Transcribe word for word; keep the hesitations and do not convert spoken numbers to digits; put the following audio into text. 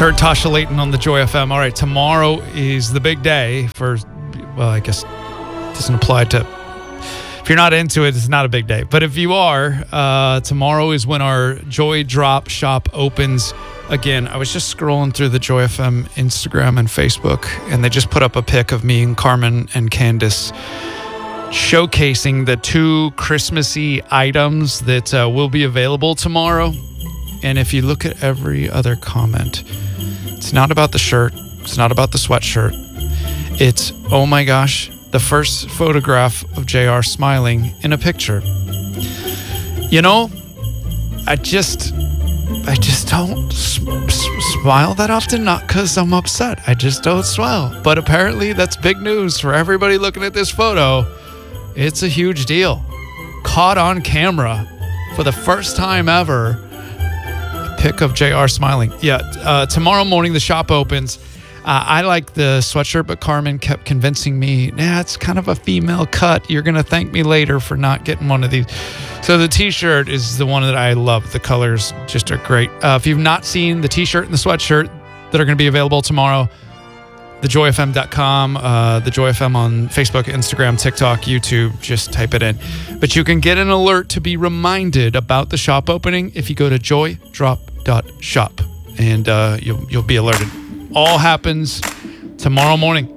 heard Tasha Layton on the Joy F M. All right, tomorrow is the big day for, well, I guess it doesn't apply to, if you're not into it, it's not a big day. But if you are, uh, tomorrow is when our Joy Drop shop opens again. I was just scrolling through the Joy F M Instagram and Facebook, and they just put up a pic of me and Carmen and Candace showcasing the two Christmassy items that uh, will be available tomorrow. And if you look at every other comment, it's not about the shirt. It's not about the sweatshirt. It's, oh my gosh, the first photograph of J R smiling in a picture. You know, I just, I just don't s- s- smile that often, not because I'm upset. I just don't smile. But apparently that's big news for everybody looking at this photo. It's a huge deal. Caught on camera for the first time ever. Pic of J R smiling. Yeah, uh, tomorrow morning the shop opens. Uh, I like the sweatshirt, but Carmen kept convincing me, nah, it's kind of a female cut. You're going to thank me later for not getting one of these. So the t-shirt is the one that I love. The colors just are great. Uh, if you've not seen the t-shirt and the sweatshirt that are going to be available tomorrow, the joy f m dot com, uh, the Joy F M on Facebook, Instagram, TikTok, YouTube, just type it in. But you can get an alert to be reminded about the shop opening if you go to joy drop dot shop, and uh, you'll, you'll be alerted. All happens tomorrow morning.